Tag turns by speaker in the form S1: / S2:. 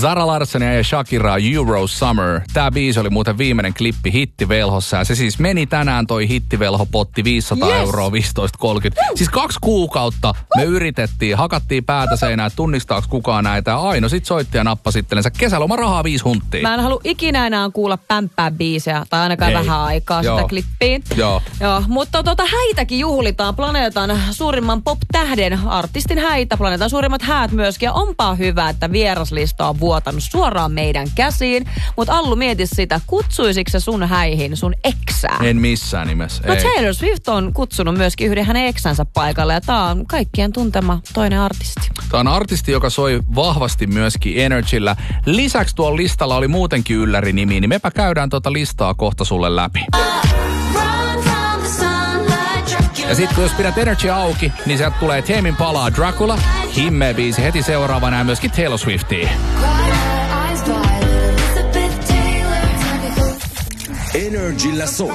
S1: Zara Larssonia ja Shakira Euro Summer. Tää biisi oli muuten viimeinen klippi hittivelhossa ja se siis meni tänään toi hittivelhopotti 500 euroa 15.30. Siis 2 kuukautta me yritettiin, hakattiin päätä seinään, että tunnistaako kukaan näitä. Aino sit soitti ja nappasi itsellensä kesälomarahaa 5 hunttia.
S2: Mä en halua ikinä enää kuulla pämppää biisejä tai ainakaan vähän aikaa sitä klippiin.
S1: Joo.
S2: Mutta häitäkin juhlitaan. Planeetan suurimman pop-tähden artistin häitä. Planeetan suurimmat häät myöskin. Ja onpa hyvä, että vieraslista on vuotanut suoraan meidän käsiin. Mutta Allu, mieti sitä, kutsuisitko se sun häihin sun eksää?
S1: En missään nimessä.
S2: No Taylor Swift on kutsunut myöskin yhden hänen eksänsä paikalle. Ja tää on kaikkien tuntema toinen artisti.
S1: Tää on artisti, joka soi vahvasti myöskin Energyllä. Lisäksi tuolla listalla oli muutenkin ylläri nimi, niin mepä käydään tuota listaa kohta sulle läpi. Ja sit kun jos pidät Energy auki, niin sieltä tulee Tame Impala Dracula, Himme-biisi heti seuraavana ja myöskin Taylor Swiftia.
S3: Energyllä